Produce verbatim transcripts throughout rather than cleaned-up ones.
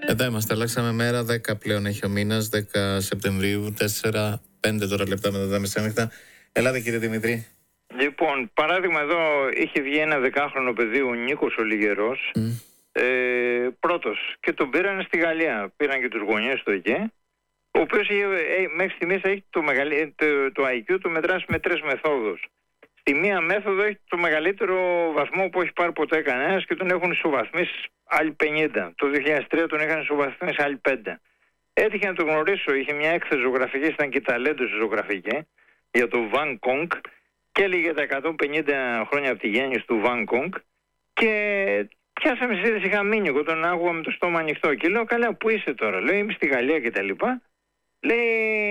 Εδώ είμαστε, αλλάξαμε μέρα, δέκα πλέον έχει ο μήνας, δέκα Σεπτεμβρίου, τέσσερα πέντε τώρα λεπτά μετά τα μεσάνυχτα. Ελάτε κύριε Δημητρή. Λοιπόν, παράδειγμα εδώ είχε βγει ένα δεκάχρονο παιδί, ο Νίκος ο Λιγερός, mm. ε, πρώτος, και τον πήραν στη Γαλλία, πήραν και τους γονείς του εκεί, ο οποίος είχε, ε, μέχρι στιγμής έχει το, μεγαλύ, το, το άι κιου του μετράσει με τρεις μεθόδους. Στη μία μέθοδο έχει το μεγαλύτερο βαθμό που έχει πάρει ποτέ κανένας και τον έχουν ισοβαθμίσει άλλοι πενήντα. Το δύο χιλιάδες τρία τον είχαν ισοβαθμίσει άλλοι πέντε. Έτυχε να τον γνωρίσω, είχε μια έκθεση ζωγραφική, ήταν και ταλέντος ζωγραφική, για το Βαν Κόγκ, και έλεγε τα εκατόν πενήντα χρόνια από τη γέννηση του Βαν Κόγκ, και πιάσαμε συζήτηση, είχα μείνει, εγώ τον άκουγα με το στόμα ανοιχτό και λέω, καλά, πού είσαι τώρα? Λέω, είμαι στη Γαλλία και τα λοιπά. Λέει,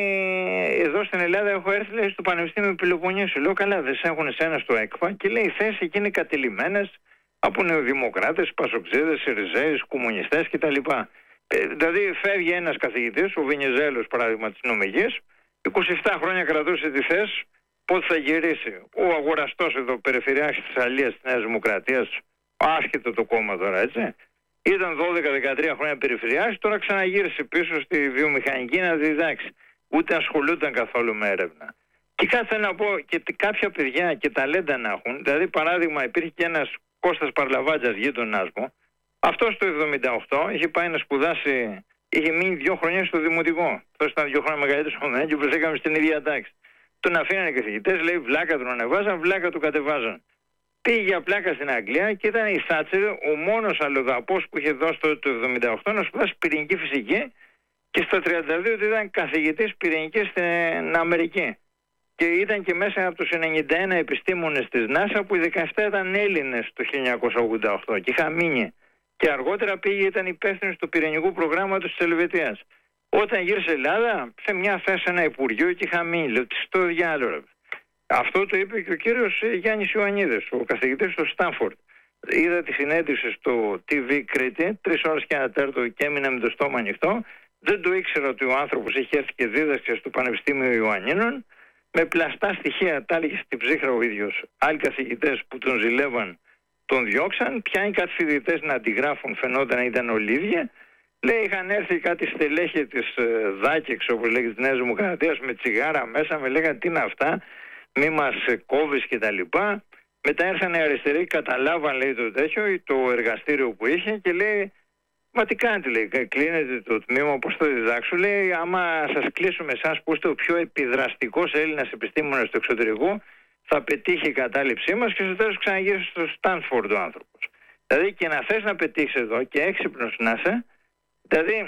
εδώ στην Ελλάδα έχω έρθει, λέει, στο Πανεπιστήμιο Πελοποννήσου. Λέω, καλά, δεν σε έχουν εσένα στο ΕΚΦΑ? Και λέει, οι θέσεις εκεί είναι κατελημμένες από νεοδημοκράτες, πασοξίδες, σιριζέους, κομμουνιστές κτλ. Ε, δηλαδή φεύγει ένας καθηγητής, ο Βενιζέλος παράδειγμα της νομικής, είκοσι επτά χρόνια κρατούσε τη θέση, πότε θα γυρίσει? Ο αγοραστός εδώ, περιφερειάρχης της Αλίας της Νέας Δημοκρατίας, άσχετο το κόμμα τώρα, έτσι, ήταν δώδεκα δεκατρία χρόνια περιφερειάρχης, τώρα ξαναγύρισε πίσω στη βιομηχανική να διδάξει. Ούτε ασχολούνταν καθόλου με έρευνα. Και κάθε να πω, και κάποια παιδιά και ταλέντα να έχουν, δηλαδή παράδειγμα υπήρχε και ένας Κώστας Παρλαβάτζας, γείτονάς μου, αυτός το εβδομήντα οκτώ είχε πάει να σπουδάσει, είχε μείνει δύο χρονιές στο δημοτικό. Αυτός ήταν δύο χρόνια μεγαλύτερος από μένα και βρεθήκαμε στην ίδια τάξη. Τον αφήνανε οι καθηγητές, λέει, βλάκα τον ανεβάζαν, βλάκα του κατεβάζαν. Πήγε για πλάκα στην Αγγλία και ήταν η Θάτσερ ο μόνος αλλοδαπός που είχε δώσει το, το εβδομήντα οκτώ να σπουδάσει πυρηνική φυσική, και στα τριάντα δύο ήταν καθηγητής πυρηνικής στην Αμερική. Και ήταν και μέσα από τους ενενήντα ένα επιστήμονες της ΝΑΣΑ, που οι δεκαεπτά ήταν Έλληνες το χίλια εννιακόσια ογδόντα οκτώ και είχα μείνει. Και αργότερα πήγε, ήταν υπεύθυνος του πυρηνικού προγράμματος της Ελβετίας. Όταν γύρισε Ελλάδα, σε μια θέση ένα υπουργείο και είχα μείνει. Λέω, τι στο διάλογο. Αυτό το είπε και ο κύριος Γιάννης Ιωαννίδης, ο καθηγητής στο Στάνφορντ. Είδα τη συνέντευξη στο τι βι Κρήτη, τρεις ώρες και ένα τέταρτο, και έμεινα με το στόμα ανοιχτό. Δεν το ήξερα ότι ο άνθρωπος είχε έρθει και δίδαξε στο Πανεπιστήμιο Ιωαννίνων. Με πλαστά στοιχεία, τα έλεγε στην ψύχρα ο ίδιος. Άλλοι καθηγητές που τον ζηλεύαν τον διώξαν. Πιάνει κάτι φοιτητές να αντιγράφουν, φαινόταν να ήταν ολίβια. Λέει, είχαν έρθει κάτι στελέχη της ε, Δάκεξ, όπως λέγεται, της Νέας Δημοκρατίας, με τσιγάρα μέσα. Με λέγανε, τι είναι αυτά, μη μας κόβεις και τα λοιπά. Μετά ήρθαν οι αριστεροί, καταλάβαν, λέει, το τέτοιο, το εργαστήριο που είχε, και λέει, μα τι κάνετε, λέει, κλείνετε το τμήμα, πώς θα διδάξω? Λέει, άμα σας κλείσουμε εσάς που είστε ο πιο επιδραστικός Έλληνας επιστήμονας του εξωτερικού, θα πετύχει η κατάληψή μας, και στο τέλος ξαναγύρισε στο Στάνφορντ ο άνθρωπος. Δηλαδή, και να θες να πετύχεις εδώ και έξυπνος να είσαι, δηλαδή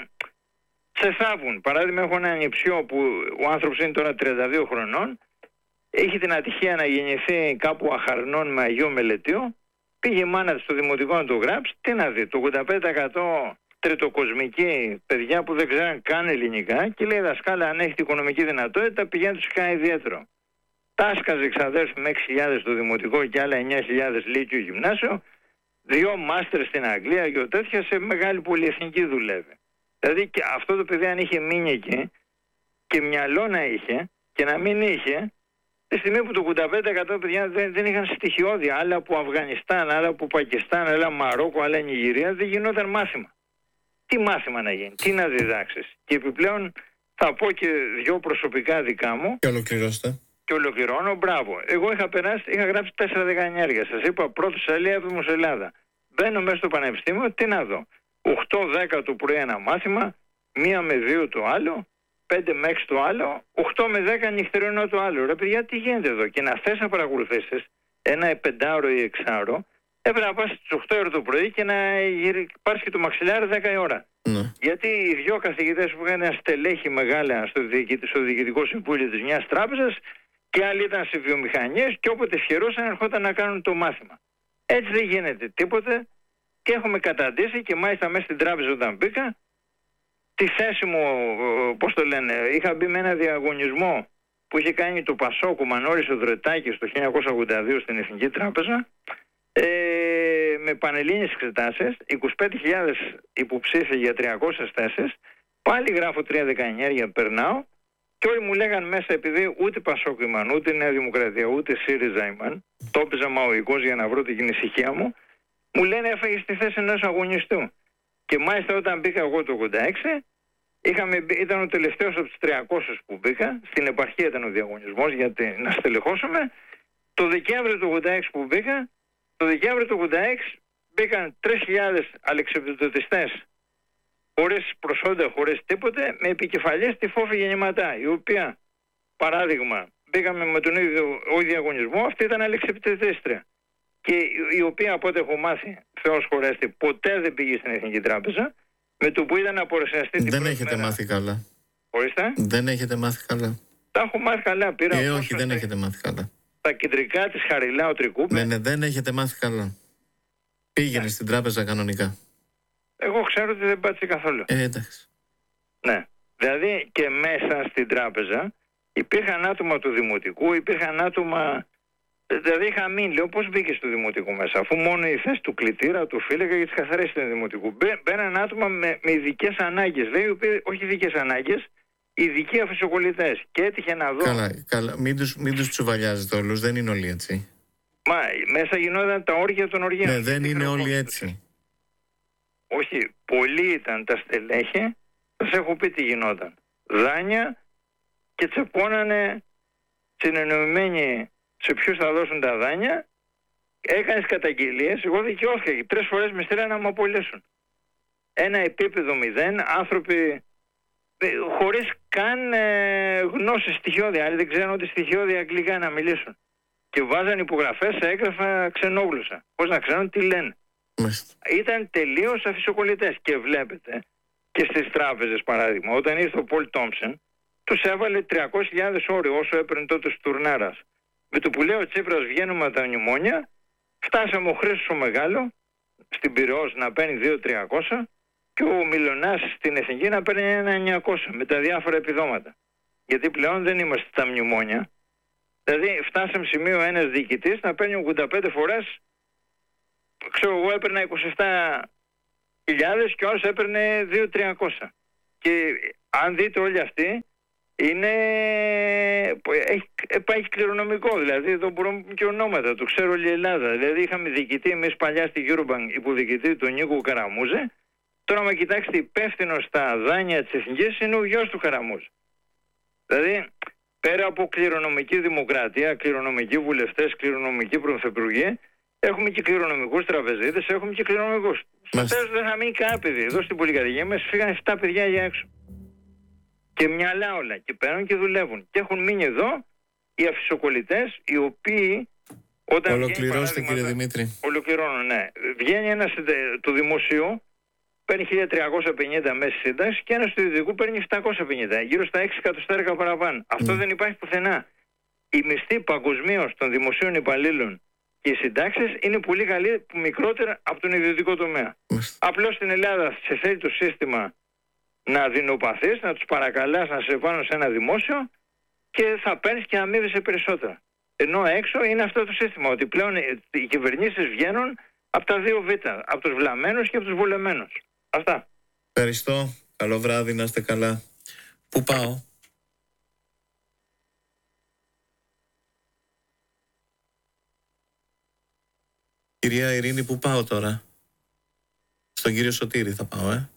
σε θάβουν. Παράδειγμα, έχω ένα ανιψιό που ο άνθρωπος είναι τώρα τριάντα δύο χρονών, έχει την ατυχία να γεννηθεί κάπου Αχαρνών με Αγίο Μελετίο. Πήγε η μάνα της στο δημοτικό να το γράψει. Τι να δει, το ογδόντα πέντε τοις εκατό τριτοκοσμική παιδιά που δεν ξέραν καν ελληνικά, και λέει, δασκάλα, αν έχετε οικονομική δυνατότητα, πηγαίνετε σε κανένα ιδιαίτερο. Τάσκαζε ξαδέρφη με έξι χιλιάδες στο δημοτικό και άλλα εννιά χιλιάδες λύκειο γυμνάσιο, δύο μάστερ στην Αγγλία και τέτοια, σε μεγάλη πολυεθνική δουλεύει. Δηλαδή, και αυτό το παιδί, αν είχε μείνει εκεί και μυαλό να είχε και να μην είχε, τη στιγμή που το ογδόντα πέντε τοις εκατό παιδιά δεν, δεν είχαν στοιχειώδη, άλλα από Αφγανιστάν, άλλα από Πακιστάν, άλλα Μαρόκο, άλλα Νιγηρία, δεν γινόταν μάθημα. Τι μάθημα να γίνει, τι να διδάξεις? Και επιπλέον θα πω και δυο προσωπικά δικά μου. Και ολοκληρώστε. Και ολοκληρώνω, μπράβο. Εγώ είχα περάσει, είχα γράψει τέσσερα δεκαεννιά. Σας είπα, πρώτος Αλία, έβδομος Ελλάδα. Μπαίνω μέσα στο πανεπιστήμιο, τι να δω? οκτώ δέκα το πρωί ένα μάθημα, μία με δύο το άλλο, πέντε με έξι το άλλο, οκτώ με δέκα νυχτερινό το άλλο. Ρε παιδιά, τι γίνεται εδώ? Και να θες να παρακολουθήσεις ένα πεντάωρο ή εξάωρο, έπρεπε να πας στις οκτώ ώρα το πρωί και να πάρεις και το μαξιλάρι δέκα η ώρα. Ναι. Γιατί οι δυο καθηγητές που είχαν ένα στελέχη μεγάλα στο, διοικη... στο διοικητικό συμβούλιο της μιας τράπεζας, και άλλοι ήταν σε βιομηχανίες, και όποτε ευχερούσαν ερχόταν να κάνουν το μάθημα. Έτσι δεν γίνεται τίποτε, και έχουμε καταντήσει, και μάλιστα μέσα στην τράπεζα όταν μπήκα, τη θέση μου, πώς το λένε, είχα μπει με ένα διαγωνισμό που είχε κάνει το Πασόκ, ο Μανώρης ο Δρετάκης, το χίλια εννιακόσια ογδόντα δύο στην Εθνική Τράπεζα, ε, με πανελλήνιες εξετάσεις, είκοσι πέντε χιλιάδες υποψήφοι για τριακόσιες θέσεις, πάλι γράφω τρία δεκαεννιά, περνάω, και όλοι μου λέγαν μέσα, επειδή ούτε Πασόκ ήμαν, ούτε Νέα Δημοκρατία, ούτε ΣΥΡΙΖΑ ήμαν, το έπαιζα μαοϊκός για να βρω την ησυχία μου, μου λένε, έφαγες τη θέση ενός αγωνιστού. Και μάλιστα όταν μπήκα εγώ το ογδόντα έξι, είχαμε, ήταν ο τελευταίος από τους τριακόσιους που μπήκα. Στην επαρχία ήταν ο διαγωνισμός γιατί να στελεχώσουμε. Το Δεκέμβριο του ογδόντα έξι που μπήκα, το Δεκέμβριο του ογδόντα έξι μπήκαν τρεις χιλιάδες αλεξιπτωτιστές χωρίς προσόντα, χωρίς τίποτε, με επικεφαλής τη Φόφη Γεννηματά, η οποία, παράδειγμα, μπήκαμε με τον ίδιο ο διαγωνισμό, αυτή ήταν αλεξιπτωτίστρια. Και η οποία, από ό,τι έχω μάθει, Θεός χωρέστη, ποτέ δεν πήγε στην Εθνική Τράπεζα, με το που ήταν απορρεσιαστή την Δεν πρώτη έχετε μέρα. μάθει καλά. Ορίστε. Δεν έχετε μάθει καλά. Τα έχω μάθει καλά. Πήρα Ε, όχι, δεν έχετε μάθει καλά. τα κεντρικά της Χαριλάου Τρικούπη. Ναι, ναι, δεν έχετε μάθει καλά. Πήγαινε ναι. στην τράπεζα κανονικά. Εγώ ξέρω ότι δεν πάτησε καθόλου. Ε, εντάξει. Ναι. Δηλαδή και μέσα στην τράπεζα υπήρχαν άτομα του Δημοτικού, υπήρχαν άτομα. Δηλαδή είχα μείνει, λέω, πώς μπήκε στο Δημοτικό μέσα, αφού μόνο η θέση του κλητήρα, του φύλακα και τις καθαρές του Δημοτικού. Μπαίναν άτομα με, με ειδικές ανάγκες, λέει, όχι ειδικές ανάγκες, ειδικοί αφισοκολλητές. Και έτυχε να δω. Καλά, καλά. Μην τους, μην τους τσουβαλιάζετε όλους, δεν είναι όλοι έτσι. Μα μέσα γινόταν τα όργια των οργίων. Ναι, δεν είναι όλοι έτσι. Όχι, πολλοί ήταν τα στελέχη, σας έχω πει τι γινόταν. Δάνεια και τσεπώνανε συνεννοημένοι σε ποιους θα δώσουν τα δάνεια. Έκανες καταγγελίες, εγώ δικαιώθηκα και τρεις φορές με στείλανε να μου απολύσουν. Ένα επίπεδο μηδέν, άνθρωποι ε, χωρίς καν ε, γνώση στοιχειώδη, άλλοι δεν ξέρουν ότι στοιχειώδη αγγλικά να μιλήσουν. Και βάζαν υπογραφές σε έγγραφα ξενόγλωσσα. Πώς να ξέρουν τι λένε. Μάλιστα. Ήταν τελείως αφισοκολλητές. Και βλέπετε και στις τράπεζες, παράδειγμα, όταν ήρθε ο Πολ Τόμψεν, τους έβαλε τριακόσιες χιλιάδες όριο όσο έπαιρνε τότε ο Τουρνάρας. Με το που λέει ο Τσίπρας βγαίνουμε από τα μνημόνια, φτάσαμε ο Χρήστος ο Μεγάλο στην Πειραιώς να παίρνει δύο χιλιάδες τριακόσια και ο Μιλωνάς στην Εθνική να παίρνει ένα χιλιάδες εννιακόσια με τα διάφορα επιδόματα. Γιατί πλέον δεν είμαστε στα μνημόνια. Δηλαδή φτάσαμε σημείο ένας διοικητής να παίρνει ογδόντα πέντε φορές, ξέρω εγώ έπαιρνα είκοσι επτά χιλιάδες και όσο έπαιρνε δύο χιλιάδες τριακόσια. Και αν δείτε όλοι αυτοί, είναι, έχει, έχει κληρονομικό, δηλαδή εδώ μπορούμε να πούμε και ονόματα, το ξέρω όλη η Ελλάδα. Δηλαδή είχαμε διοικητή εμείς παλιά στη Eurobank, υποδιοικητή του Νίκου Καραμούζε. Τώρα μα κοιτάξτε, υπεύθυνος στα δάνεια της Εθνικής είναι ο γιος του Καραμούζε. Δηλαδή πέρα από κληρονομική δημοκρατία, κληρονομικοί βουλευτές, κληρονομικοί πρωθυπουργοί, έχουμε και κληρονομικούς τραπεζίτες, έχουμε και κληρονομικούς. Στο τέλος δεν θα μείνει κανένα παιδί. Εδώ στην πολυκατοικία μας φύγανε επτά παιδιά για έξω. Και μυαλά όλα. Και παίρνουν και δουλεύουν. Και έχουν μείνει εδώ οι αφισοκολλητές, οι οποίοι. Όταν Ολοκληρώστε, κύριε Δημήτρη. Ολοκληρώνω, ναι. Βγαίνει ένας του δημοσίου, παίρνει χίλια τριακόσια πενήντα μέση σύνταξη και ένας του ιδιωτικού παίρνει επτακόσια πενήντα. Γύρω στα έξι εκατοστάρικα παραπάνω. Mm. Αυτό δεν υπάρχει πουθενά. Οι μισθοί παγκοσμίως των δημοσίων υπαλλήλων και οι συντάξεις είναι πολύ καλή, μικρότερα από τον ιδιωτικό τομέα. Mm. Απλώς στην Ελλάδα σε θέλει το σύστημα να δεινοπαθείς, να τους παρακαλάς να σε πάνω σε ένα δημόσιο και θα παίρνεις και αμείβεσαι περισσότερα. Ενώ έξω είναι αυτό το σύστημα, ότι πλέον οι κυβερνήσεις βγαίνουν από τα δύο β, από τους βλαμμένους και από τους βολεμένους. Αυτά. Ευχαριστώ. Καλό βράδυ, να είστε καλά. Πού πάω? Κυρία Ειρήνη, πού πάω τώρα? Στον κύριο Σωτήρη θα πάω, ε.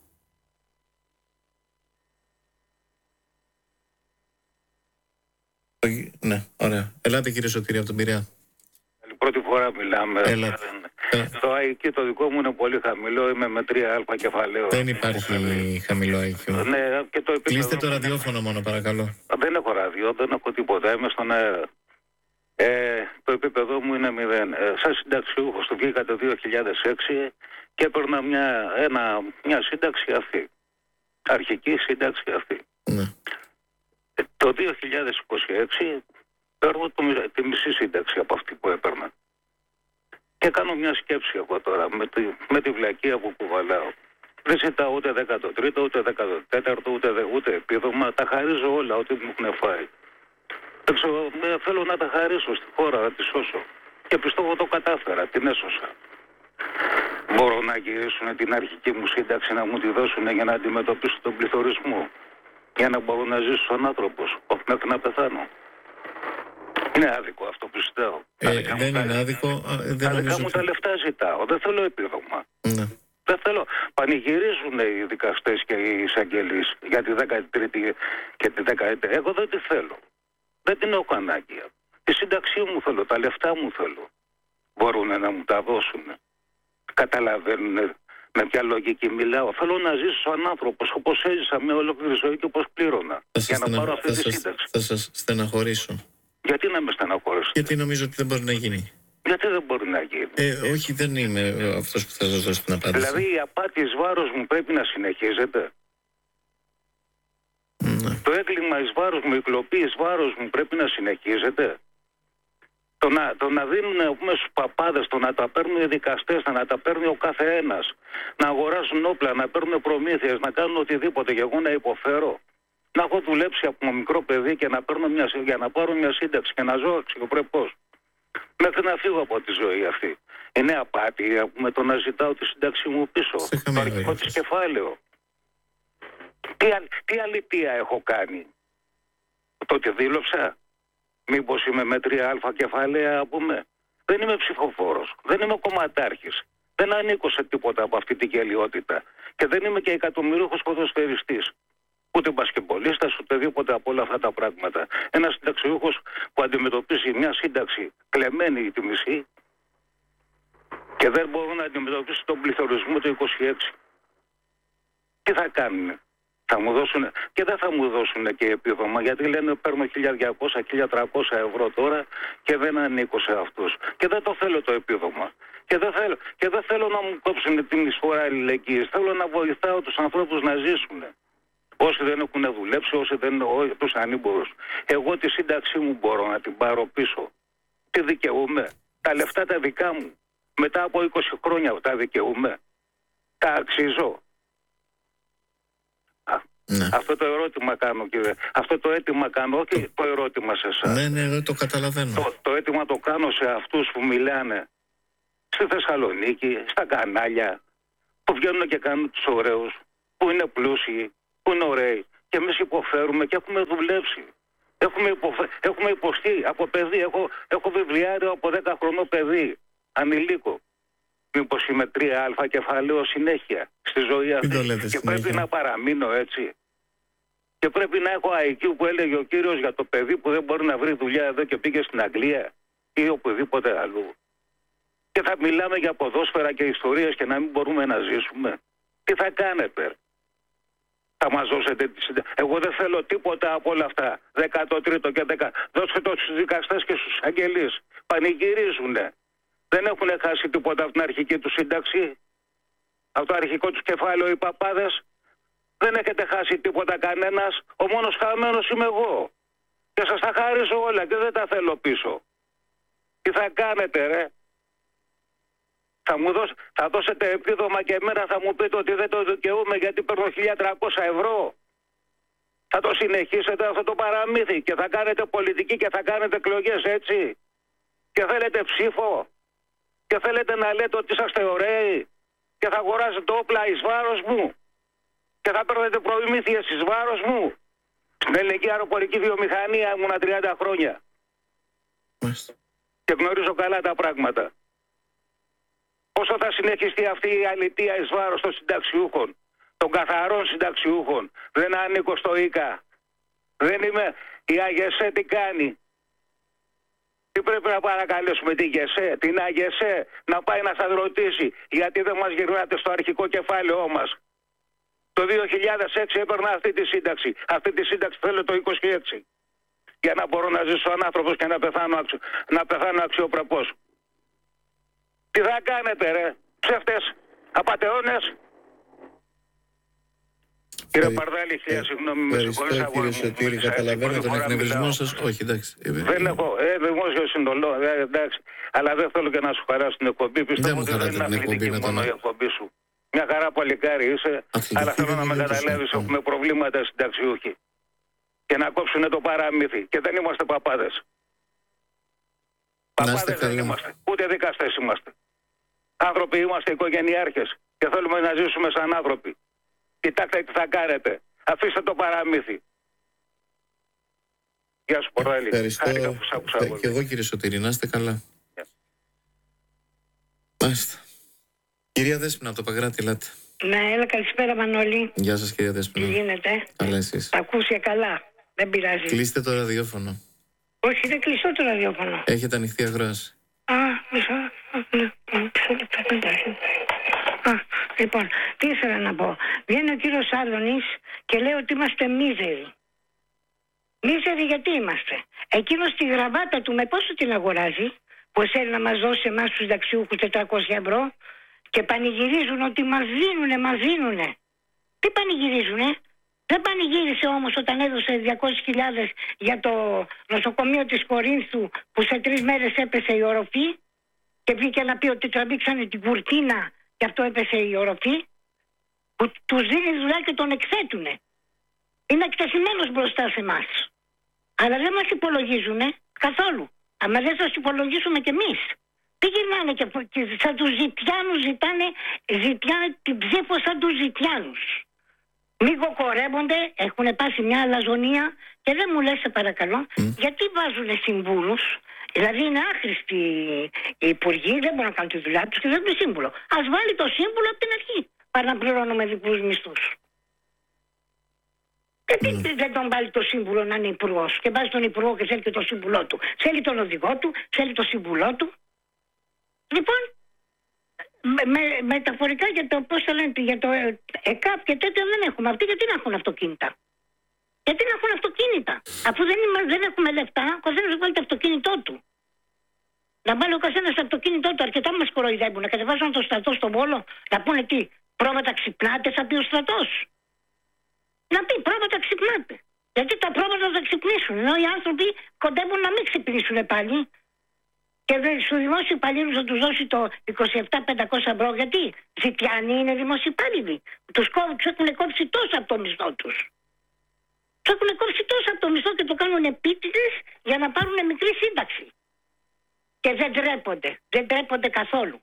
Ναι, ωραία. Ελάτε, κύριε Σωτήρη, από τον Πειραιά. Πρώτη φορά μιλάμε. Έλατε. Το άι κιου το δικό μου είναι πολύ χαμηλό, είμαι με τρία α κεφαλαίο. Δεν υπάρχει χαμηλό άι κιου. Ναι, και το Κλείστε το ραδιόφωνο μόνο, παρακαλώ. Δεν έχω ράδιο, δεν έχω τίποτα, είμαι στον αέρα. Ε, το επίπεδο μου είναι μηδέν. Ε, σαν συνταξιούχος το βγήκα το δύο χιλιάδες έξι και έπαιρνα μια, ένα, μια σύνταξη αυτή. Αρχική σύνταξη αυτή. Ναι. Ε, το δύο χιλιάδες είκοσι έξι παίρνω το, τη μισή σύνταξη από αυτή που έπαιρνα. Και κάνω μια σκέψη εγώ τώρα με τη, με τη βλακεία που κουβαλάω. Δεν ζητάω ούτε δέκατο τρίτο, ούτε δέκατο τέταρτο, ούτε, ούτε επίδομα. Τα χαρίζω όλα ό,τι μου έχουν φάει. Ξέρω, θέλω να τα χαρίσω στη χώρα, να τη σώσω. Και πιστεύω το κατάφερα, την έσωσα. Μπορώ να γυρίσουν την αρχική μου σύνταξη να μου τη δώσουν για να αντιμετωπίσω τον πληθωρισμό. Για να μπορώ να ζήσω σαν άνθρωπος, όχι μέχρι να πεθάνω. Είναι άδικο αυτό που ζητάω. Ε, δεν είναι άδικο. Τα δικά μου τα λεφτά ζητάω. Δεν θέλω επίδομα. Ναι. Δεν θέλω. Πανηγυρίζουν οι δικαστές και οι εισαγγελείς για τη δέκατη τρίτη και τη δέκατη. Εγώ δεν τη θέλω. Δεν την έχω ανάγκη. Τη σύνταξή μου θέλω, τα λεφτά μου θέλω. Μπορούν να μου τα δώσουν. Καταλαβαίνουν με ποια λογική μιλάω. Θέλω να ζήσω σαν άνθρωπος, όπως έζησα μια ολόκληρη ζωή και όπως πλήρωνα. Θα για να στενα... πάρω αυτή θα τη σας... σύνταξη. Θα σας στεναχωρήσω. Γιατί να με στεναχωρήσετε? Γιατί νομίζω ότι δεν μπορεί να γίνει. Γιατί δεν μπορεί να γίνει? Ε, όχι, δεν είμαι αυτός που θα σας δώσει την απάντηση. Δηλαδή η απάτη εις βάρος μου πρέπει να συνεχίζεται. Ναι. Το έγκλημα εις βάρος μου, η κλοπή εις βάρος μου πρέπει να συνεχίζεται. Το να, το να δίνουν πούμε, στους παπάδες, το να τα παίρνουν οι δικαστές, να τα παίρνει ο κάθε ένας, να αγοράζουν όπλα, να παίρνουν προμήθειες, να κάνουν οτιδήποτε και εγώ να υποφέρω. Να έχω δουλέψει από μικρό παιδί και να παίρνω μια, για να πάρω μια σύνταξη και να ζω αξιοπρεπώς. Μέχρι να φύγω από τη ζωή αυτή. Είναι απάτη με το να ζητάω τη σύνταξή μου πίσω. Το αρχικό της κεφάλαιο. Τι, τι αλήθεια έχω κάνει? Το ότι δήλωψα? Μήπως είμαι με τρία αλφα κεφάλαια, πούμε? Δεν είμαι ψηφοφόρος. Δεν είμαι κομματάρχης. Δεν ανήκω σε τίποτα από αυτή την γελιότητα. Και δεν είμαι και εκατομμυρίουχος ποδοσφαιριστής. Ούτε μπασκετμπολίστας, ούτε τίποτα από όλα αυτά τα πράγματα. Ένας συνταξιούχος που αντιμετωπίζει μια σύνταξη κλεμμένη τη μισή και δεν μπορούν να αντιμετωπίσουν τον πληθωρισμό του είκοσι έξι. Τι θα κάνουν? Θα μου δώσουν, και δεν θα μου δώσουν και επίδομα, γιατί λένε παίρνω χίλια διακόσια με χίλια τριακόσια ευρώ τώρα και δεν ανήκω σε αυτούς. Και δεν το θέλω το επίδομα. Και δεν θέλω, και δεν θέλω να μου κόψουν την εισφορά αλληλεγγύης. Θέλω να βοηθάω τους ανθρώπους να ζήσουν. Όσοι δεν έχουν δουλέψει, όσοι δεν είναι τους ανήμπορους. Εγώ τη σύνταξή μου μπορώ να την πάρω πίσω. Τι δικαιούμαι? Τα λεφτά τα δικά μου. Μετά από είκοσι χρόνια τα δικαιούμαι? Τα αξίζω? Ναι. Αυτό το ερώτημα κάνω, κύριε. Αυτό το αίτημα κάνω, όχι το ερώτημα σε εσάς. Ναι, ναι, ναι, το καταλαβαίνω. Το, το αίτημα το κάνω σε αυτούς που μιλάνε στη Θεσσαλονίκη, στα κανάλια, που βγαίνουν και κάνουν τους ωραίους, που είναι πλούσιοι, που είναι ωραίοι. Και εμείς υποφέρουμε και έχουμε δουλέψει. Έχουμε, υποφε... έχουμε υποστεί από παιδί. Έχω, έχω βιβλιάριο από δέκα χρονών παιδί, ανηλίκο. Μήπως είμαι τρία αλφα κεφαλαίο συνέχεια στη ζωή αυτή? Και συνέχεια. Πρέπει να παραμείνω έτσι? Και πρέπει να έχω άι κιου που έλεγε ο κύριος για το παιδί που δεν μπορεί να βρει δουλειά εδώ και πήγε στην Αγγλία ή οπουδήποτε αλλού? Και θα μιλάμε για ποδόσφαιρα και ιστορίες και να μην μπορούμε να ζήσουμε? Τι θα κάνετε? Θα μας δώσετε τη συνταγή? Εγώ δεν θέλω τίποτα από όλα αυτά. δεκατρίτο και δέκα. Δώστε το στους δικαστές και στους αγγελείς. Πανηγυρίζουνε. Δεν έχουν χάσει τίποτα από την αρχική του σύνταξη? Από το αρχικό του κεφάλαιο οι παπάδες? Δεν έχετε χάσει τίποτα κανένας. Ο μόνος χαμένος είμαι εγώ. Και σας τα χαρίζω όλα και δεν τα θέλω πίσω. Τι θα κάνετε ρε? Θα μου δώσ... θα δώσετε επίδομα και εμένα θα μου πείτε ότι δεν το δικαιούμαι γιατί παίρνω χίλια τριακόσια ευρώ? Θα το συνεχίσετε αυτό το παραμύθι και θα κάνετε πολιτική και θα κάνετε εκλογές έτσι? Και θέλετε ψήφο? Και θέλετε να λέτε ότι είσαστε ωραίοι? Και θα αγοράζετε όπλα εις βάρος μου? Και θα παίρνετε προμήθειες εις βάρος μου? Στην ελληνική αεροπορική βιομηχανία ήμουνα τριάντα χρόνια. Μάλιστα. Και γνωρίζω καλά τα πράγματα. Πόσο θα συνεχιστεί αυτή η αλητεία εις βάρος των συνταξιούχων, των καθαρών συνταξιούχων? Δεν ανήκω στο ΙΚΑ. Δεν είμαι. Η ΑΓΕΣΕ τι κάνει? Τι πρέπει να παρακαλέσουμε την ΓΕΣΕ, την ΑΓΕΣΕ να πάει να σας ρωτήσει γιατί δεν μας γυρνάτε στο αρχικό κεφάλαιό μας? Το δύο χιλιάδες έξι έπαιρνα αυτή τη σύνταξη. Αυτή τη σύνταξη θέλω το είκοσι έξι. Για να μπορώ να ζήσω σαν άνθρωπος και να πεθάνω, αξιο... να πεθάνω αξιοπρεπώς. Τι θα κάνετε ρε? Ψεύτες, απατεώνες. Κύριε Παρδάλη, χίλια συγγνώμη, με συγχωρείτε. Ευχαριστώ κύριε Σωτήρη, καταλαβαίνω τον εκνευρισμό σας. Όχι, εντάξει. Δεν έχω, ε, δημόσιο συντολό, ε, εντάξει. Αλλά δεν θέλω και να σου χαράσω την εκπομπή. Πιστεύω ότι δεν είναι αθλητική μόνο η εκπομπή σου. Μια χαρά παλικάρι είσαι, αλλά θέλω να με καταλάβεις, έχουμε προβλήματα συνταξιούχοι. Και να κόψουνε το παραμύθι. Και δεν είμαστε παπάδες. Παπάδες δεν είμαστε. Ούτε δικαστές είμαστε. Άνθρωποι είμαστε, οικογενειάρχες. Και θέλουμε να ζήσουμε σαν άνθρωποι. Κοιτάξτε τι θα κάνετε. Αφήστε το παραμύθι. Γεια σου Πορδάλη. Ευχαριστώ. Και εγώ κύριε Σωτήρη, να είστε καλά. Μάλιστα. Κυρία Δέσποινα, από το Παγκράτη, λέτε. Ναι, έλα, καλησπέρα Μανώλη. Γεια σας, κυρία Δέσποινα. Τι γίνεται? Καλά, εσείς? Τα ακούσε καλά. Δεν πειράζει. Κλείστε το ραδιόφωνο. Όχι, δεν κλειστό το ραδιόφωνο. Έχετε ανοιχτή ακρόαση. Α, μισό. Α, λοιπόν, τι ήθελα να πω. Βγαίνει ο κύριος Άδωνης και λέει ότι είμαστε μίζεροι. Μίζεροι γιατί είμαστε? Εκείνος τη γραβάτα του με πόσο την αγοράζει, που θέλει να μας δώσει εμάς τους δαξιούχους τετρακόσια ευρώ, και πανηγυρίζουν ότι μας δίνουνε, μας δίνουνε. Τι πανηγυρίζουνε? Δεν πανηγύρισε όμως όταν έδωσε διακόσιες χιλιάδες για το νοσοκομείο της Κορίνθου, που σε τρεις μέρες έπεσε η οροφή, και βγήκε να πει ότι τραβήξανε την κουρτίνα και αυτό έπεσε η οροφή, που τους δίνει δουλειά και τον εκθέτουνε. Είναι εκτεθειμένος μπροστά σε εμάς. Αλλά δεν μας υπολογίζουνε καθόλου. Αλλά δεν σας υπολογίσουμε κι εμείς. Τι γυρνάνε και, και σαν τους ζητιάνους ζητάνε, ζητιάνε την ψήφο σαν τους ζητιάνους. Μην κοκορεύονται, έχουν πάσει μια αλαζονία και δεν μου λες, σε παρακαλώ, mm. γιατί βάζουν συμβούλους? Δηλαδή είναι άχρηστοι οι υπουργοί, δεν μπορούν να κάνουν τη δουλειά τους και δεν είναι σύμβουλο. Ας βάλει το σύμβουλο από την αρχή, παρά να πληρώνουμε δικούς μισθούς. Γιατί mm. δεν τον βάλει το σύμβουλο να είναι υπουργός και βάζει τον υπουργό και θέλει και το σύμβουλό του? Θέλει τον οδηγό του, θέλει το σύμβουλό του. Λοιπόν, με, με, μεταφορικά για το, πώς θα λένε, για το ΕΚΑΠ και τέτοια δεν έχουμε. Αυτοί γιατί να έχουν αυτοκίνητα? Γιατί να έχουν αυτοκίνητα? Αφού δεν, είμα, δεν έχουμε λεφτά, ο καθένας βάλει το αυτοκίνητό του. Να βάλει ο καθένας το αυτοκίνητό του, αρκετά μας κοροϊδεύουν. Να κατεβάζουν το στρατό στον Βόλο, να πούνε τι, πρόβατα ξυπνάτε, θα πει ο στρατός. Να πει πρόβατα ξυπνάτε. Γιατί τα πρόβατα θα ξυπνήσουν, ενώ οι άνθρωποι κοντεύουν να μην ξυπνήσουν πάλι. Και στου δημόσιου υπαλλήλου θα του δώσει το είκοσι επτά χιλιάδες πεντακόσια ευρώ. Γιατί? Ζητιάνοι είναι δημόσιοι υπάλληλοι. Του έχουν κόψει τόσο από το μισθό του. Του έχουν κόψει τόσο από το μισθό και το κάνουν επίτηδες για να πάρουν μικρή σύνταξη. Και δεν τρέπονται. Δεν τρέπονται καθόλου.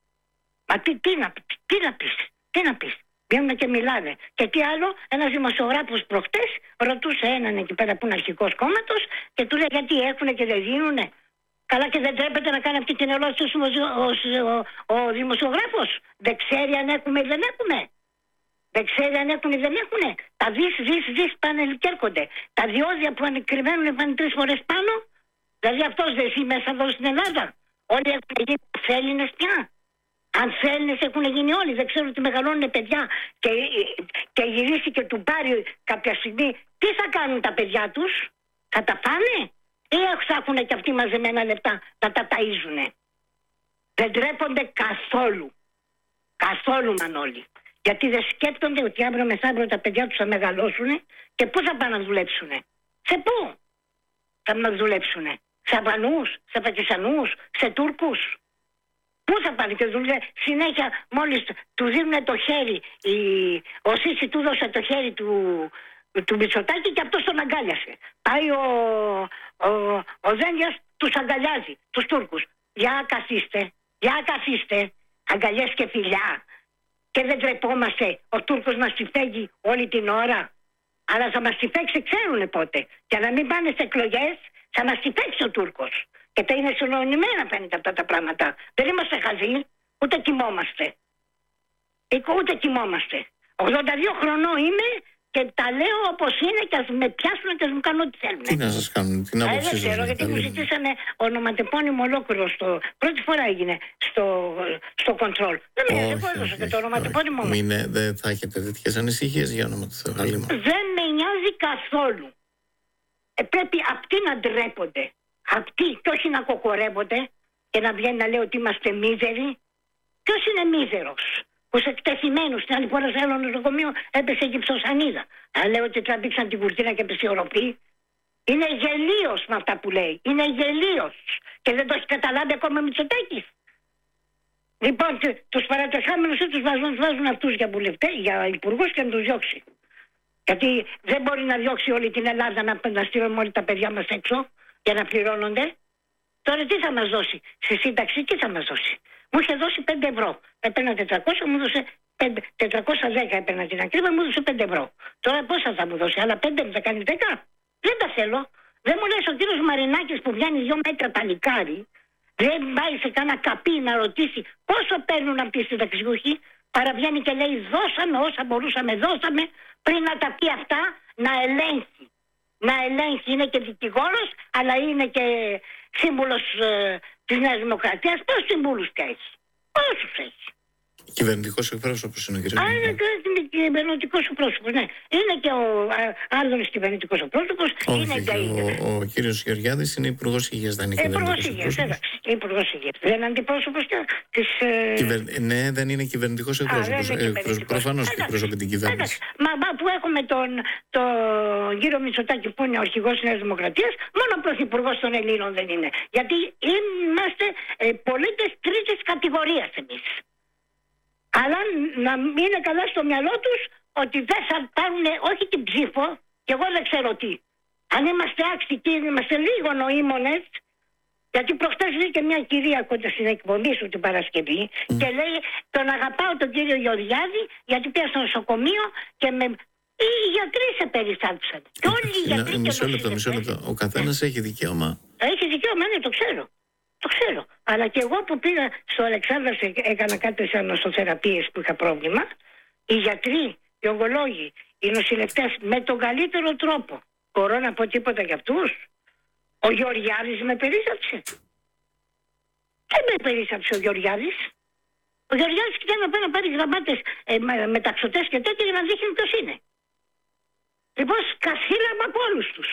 Μα τι, τι να, τι να πεις, τι να πεις. Βγαίνουν και μιλάνε. Και τι άλλο, ένας δημοσιογράφος προχτές ρωτούσε έναν εκεί πέρα που είναι αρχικός κόμματος και του λέει γιατί έχουνε και δεν δίνουνε. Καλά, και δεν τρέπεται να κάνει αυτή την ερώτηση ο, ο, ο, ο δημοσιογράφος? Δεν ξέρει αν έχουμε ή δεν έχουμε? Δεν ξέρει αν έχουν ή δεν έχουν? Τα δις, δις, δις πάνε και έρχονται. Τα διόδια που ανεκκριμαίνουν πάνε τρεις φορές πάνω. Δηλαδή αυτός δεν ζει μέσα εδώ στην Ελλάδα. Όλοι έχουν γίνει Έλληνες πια. Αν Έλληνες έχουν γίνει όλοι. Δεν ξέρω ότι μεγαλώνουν παιδιά και, και γυρίσει και του πάρει κάποια στιγμή. Τι θα κάνουν τα παιδιά τους? Θα τα φάνε? Ή θα έχουν και αυτοί μαζεμένα λεπτά να τα ταΐζουνε? Δεν τρέπονται καθόλου. Καθόλου, Μανώλη. Γιατί δεν σκέπτονται ότι αύριο μεθαύριο τα παιδιά τους θα μεγαλώσουν και πού θα πάνε να δουλέψουν? Σε πού θα να δουλέψουν? Σε Αλβανούς, σε Πακιστανούς, σε Τούρκους? Πού θα πάνε και δουλεύουν? Συνέχεια μόλις του δίνουν το χέρι, η... ο Σίση του δώσε το χέρι του, του Μητσοτάκη και αυτός τον αγκάλιασε. Πάει ο, ο, ο Δένδιας, τους αγκαλιάζει, τους Τούρκους. Για καθίστε, για καθίστε, αγκαλιές και φιλιά. Και δεν τρεπόμαστε, ο Τούρκος μας τη φέγει όλη την ώρα. Αλλά θα μας τη φέξει, ξέρουνε πότε. Για να μην πάνε σε εκλογές, θα μας τη φέξει ο Τούρκος. Και τα είναι συνονιμένα φαίνεται αυτά τα πράγματα. Δεν είμαστε χαζοί, ούτε κοιμόμαστε. Ούτε κοιμόμαστε. ογδόντα δύο χρονών είμαι και τα λέω όπως είναι και ας με πιάσουν και ας μου κάνουν ό,τι θέλουν. Τι να σας κάνουν, την άποψή σας? Δεν ξέρω, γιατί μου ζητήσανε ονοματεπώνυμο ολόκληρο. Στο... Πρώτη φορά έγινε στο, στο control. Δεν με νοιάζει, έδωσα και το ονοματεπώνυμο μου. Μην, δεν θα έχετε τέτοιες ανησυχίες για όνομα του Θεού. Δεν με νοιάζει καθόλου. Ε, πρέπει αυτοί να ντρέπονται. Αυτοί, και όχι να κοκορεύονται και να βγαίνει να λέει ότι είμαστε μίζεροι. Ποιος είναι μίζερος? Που σε εκτεθειμένους, την άλλη φορά σε άλλο νοσοκομείο έπεσε γυψοσανίδα. Αν λέω ότι τραβήξαν την κουρτίνα και έπεσε η οροφή. Είναι γελίος με αυτά που λέει. Είναι γελίος. Και δεν το έχει καταλάβει ακόμα Μητσοτάκης. Λοιπόν, τους παρατεχάμενους τους βάζουν, βάζουν αυτούς για βουλευτές, για υπουργούς και να τους διώξει. Γιατί δεν μπορεί να διώξει όλη την Ελλάδα να, να στείλουμε όλοι τα παιδιά μας έξω για να πληρώνονται. Τώρα τι θα μας δώσει? Στη σύνταξη τι θα μας δώσει? Μου είχε δώσει πέντε ευρώ. Έπαιρνα τετρακόσια, μου έδωσε τετρακόσια δέκα, έπαιρνα την ακρίβεια, μου έδωσε πέντε ευρώ. Τώρα πόσα θα μου δώσει? Άλλα πέντε, θα κάνει δέκα. Δεν τα θέλω. Δεν μου λες ο κύριος Μαρινάκης που βγαίνει δύο μέτρα παλικάρι, Δεν πάει σε κάνα καπί να ρωτήσει πόσο παίρνουν αυτοί οι συνταξιούχοι. Παραβγαίνει και λέει δώσαμε όσα μπορούσαμε, δώσαμε, πριν να τα πει αυτά να ελέγχει. Να ελέγχει, είναι και δικηγόρος, αλλά είναι και σύμβουλος ε, της Νέας Δημοκρατίας. Πόσους σύμβουλους και έχει, πόσους έχει. Κυβερνητικός εκπρόσωπος είναι ο κύριος. Α, είναι κυβερνητικός εκπρόσωπος, ναι. Είναι και ο άλλος κυβερνητικός εκπρόσωπος. Όχι, είναι και ο, ο, ο κύριος Γεωργιάδης είναι υπουργός υγείας, δεν είναι κυβερνητικός εκπρόσωπος. Εντάξει, υπουργός υγείας. Δεν είναι αντιπρόσωπος της... Ε... Κυβερ... Ναι, δεν είναι κυβερνητικός εκπρόσωπος. Ε, προφανώς και εκπροσωπεί την κυβέρνηση. Μα, μα που έχουμε τον, τον κύριο Μητσοτάκη που είναι ο αρχηγός της Νέας Δημοκρατίας, μόνο ο πρωθυπουργός των Ελλήνων δεν είναι. Γιατί είμαστε ε, πολίτες τρίτης κατηγορίας εμείς. Αλλά να είναι καλά στο μυαλό τους ότι δεν θα πάρουν όχι την ψήφο, και εγώ δεν ξέρω τι. Αν είμαστε άξιτοι, είμαστε λίγο νοήμονες, γιατί προχτές βγήκε μια κυρία κοντά στην εκπομπή σου την Παρασκευή mm. και λέει τον αγαπάω τον κύριο Γεωργιάδη γιατί πήγα στο νοσοκομείο και με... οι γιατροί σε περιστάτησαν. Και όλοι οι γιατροί... Μισό λεπτό, μισό λεπτό. Ο καθένας έχει δικαίωμα. Έχει δικαίωμα, ναι, το ξέρω. Το ξέρω. Αλλά και εγώ που πήγα στο Αλεξάνδρας έκανα κάποιες νοσοθεραπείες που είχα πρόβλημα. Οι γιατροί, οι ογκολόγοι, οι νοσηλευτές με τον καλύτερο τρόπο. Μπορώ να πω τίποτα για αυτούς. Ο Γεωργιάδης με περίσσαψε. Δεν με περίσσαψε ο Γεωργιάδης. Ο Γεωργιάδης κοιτάει να πάει να πάρει γραμμάτες ε, μεταξωτές και τέτοια για να δείχνει ποιος είναι. Λοιπόν, σκασίλαμε από όλους τους.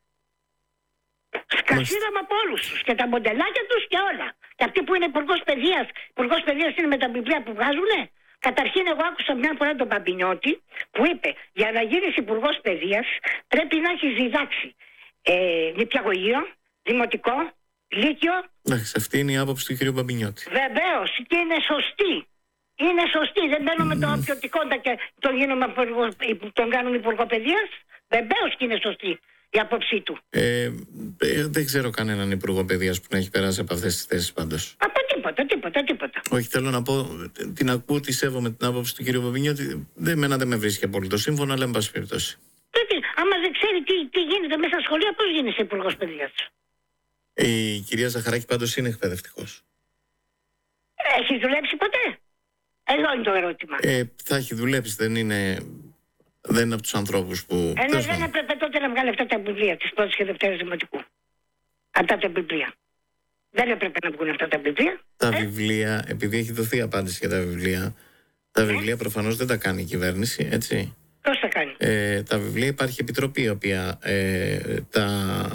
Σκασίδαμε από όλους τους και τα μοντελάκια τους και όλα. Και αυτοί που είναι υπουργός παιδείας, υπουργός παιδείας είναι με τα βιβλία που βγάζουνε. Καταρχήν, εγώ άκουσα μια φορά τον Παμπινιώτη που είπε για να γίνεις υπουργός παιδείας πρέπει να έχεις διδάξει ε, νηπιαγωγείο, δημοτικό, λύκειο. Εντάξει, αυτή είναι η άποψη του κ. Παμπινιώτη. Βεβαίως και είναι σωστή. Είναι σωστή. Δεν μπαίνω με το ποιοτικόντα και τον, γίνομαι, τον κάνουν υπουργό παιδείας. Βεβαίως και είναι σωστή η άποψή του. Ε, ε, δεν ξέρω κανέναν υπουργό παιδείας που να έχει περάσει από αυτές τις θέσεις πάντως. Από τίποτα, τίποτα, τίποτα. Όχι, θέλω να πω, την ακούω, τη σέβομαι την άποψη του κ. Παπινιώτη. Δεν, εμένα δεν με βρίσκει απόλυτο σύμφωνο, αλλά εν πάση περιπτώσει. Γιατί, άμα δεν ξέρει τι, τι γίνεται μέσα στα σχολεία, πώς γίνεσαι υπουργός παιδείας. Η κυρία Ζαχαράκη πάντως είναι εκπαιδευτικός. Έχει δουλέψει ποτέ? Εδώ είναι το ερώτημα. Ε, θα έχει δουλέψει, δεν είναι. Δεν είναι από τους ανθρώπους που... Ε, ναι, δεν έπρεπε τότε να βγάλει αυτά τα βιβλία της πρώτης και δευτέρας δημοτικού. Αυτά τα βιβλία. Δεν έπρεπε να βγουν αυτά τα βιβλία. Τα ε? βιβλία, επειδή έχει δοθεί απάντηση για τα βιβλία, τα βιβλία ε? προφανώς δεν τα κάνει η κυβέρνηση, έτσι. Πώς τα κάνει? Ε, τα βιβλία υπάρχει επιτροπή, η οποία ε, τα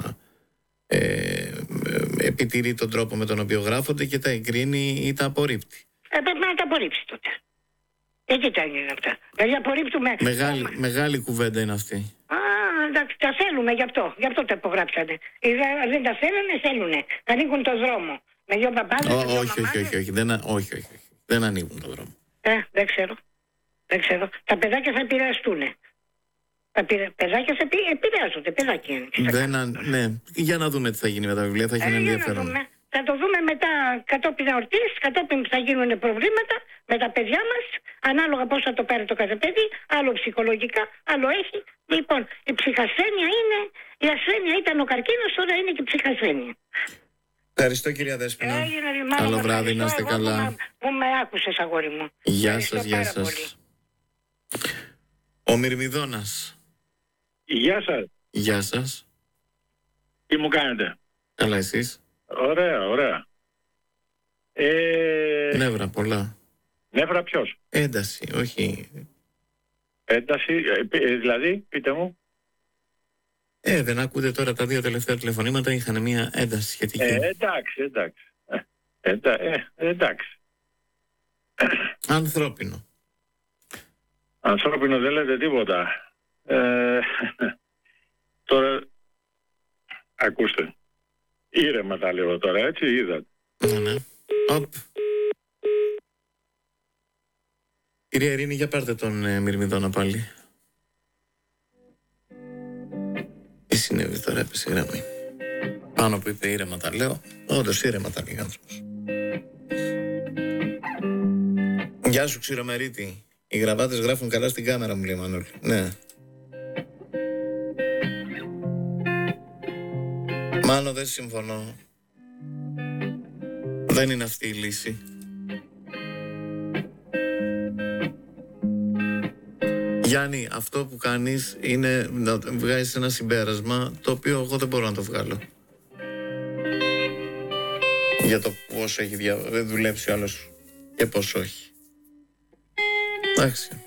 ε, επιτηρεί τον τρόπο με τον οποίο γράφονται και τα εγκρίνει ή τα απορρίπτει. Ε, πρέπει να τα απορρίψει τότε. Έτσι τα είναι αυτά. Δηλαδή απορρίπτουμε... Μεγάλη, oh, μεγάλη κουβέντα είναι αυτή. Α, εντάξει, τα θέλουμε γι' αυτό. Γι' αυτό τα υπογράψανε. Δεν τα θέλανε, θέλουνε. Ανοίγουν το δρόμο. Με δυο μπαμπάδες, oh, με δυο όχι, όχι, όχι, όχι, δεν, όχι, όχι, όχι. Δεν ανοίγουν το δρόμο. Ε, δεν ξέρω. Δεν ξέρω. Τα παιδάκια θα επηρεαστούν. Τα παιδάκια θα επηρεάζονται. Παιδάκια είναι. Δεν α... Ναι, για να δούμε τι θα γίνει με τα βιβλία, θα έχει ε, ενδιαφέρον. Θα το δούμε μετά κατόπιν εορτής, κατόπιν θα γίνουν προβλήματα με τα παιδιά μας, ανάλογα πώς θα το πάρει το κάθε παιδί, άλλο ψυχολογικά, άλλο έχει. Λοιπόν, η ψυχασθένεια είναι, η ασθένεια ήταν ο καρκίνος, τώρα είναι και η ψυχασθένεια. Ευχαριστώ κυρία Δέσποινα. Ε, Καλό βράδυ, να είστε καλά. Που, που με άκουσες, αγόρι μου. Γεια σας, γεια σας. Ο Μυρμηδόνας. Γεια σας. Γεια σας. Τι μου κάνετε? Καλά εσείς? Ωραία, ωραία. Ε... Νεύρα πολλά. Νεύρα ποιος? Ένταση, όχι. Ένταση, ε, δηλαδή, πείτε μου. Ε, δεν ακούτε τώρα τα δύο τελευταία τηλεφωνήματα, είχαν μια ένταση σχετική. Ε, εντάξει, εντάξει. Ε, εντα, ε, εντάξει. Ανθρώπινο. Ανθρώπινο δεν λέτε τίποτα. Ε, τώρα, ακούστε. Ήρεμα τα λέω τώρα, έτσι, είδατε. Ναι, ναι. Οπ. Κυρία Ειρήνη, για πάρτε τον ε, Μυρμηδόνα πάλι. Τι συνέβη τώρα, έπεσε η γραμμή. Πάνω που είπε ήρεμα τα λέω, όντως ήρεμα τα λέει άνθρωπος. Γεια σου Ξηρομερίτη. Οι γραβάτες γράφουν καλά στην κάμερα μου, λέει Μανώλη. Ναι. Μάνο, δεν συμφωνώ. Δεν είναι αυτή η λύση. Γιάννη, αυτό που κάνεις είναι να βγάζεις ένα συμπέρασμα το οποίο εγώ δεν μπορώ να το βγάλω. Για το πόσο έχει δια... δουλέψει ο άλλος και πόσο όχι. Εντάξει.